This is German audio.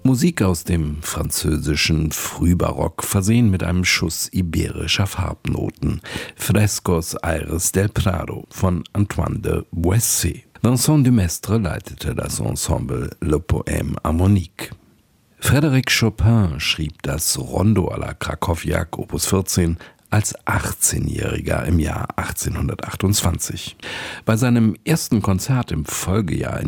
Musik aus dem französischen Frühbarock, versehen mit einem Schuss iberischer Farbnoten. Frescos Aires del Prado von Antoine de Boissé. Vincent Dumestre leitete das Ensemble Le Poème Harmonique. Frédéric Chopin schrieb das Rondo à la Krakowiak Opus 14 als 18-Jähriger im Jahr 1828. Bei seinem ersten Konzert im Folgejahr